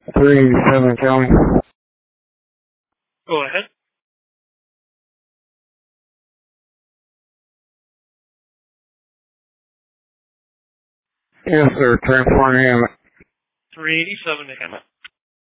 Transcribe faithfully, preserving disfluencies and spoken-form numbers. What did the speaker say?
three eighty-seven County. Go ahead. Yes, sir. Transporting him. three eighty-seven to Hammett.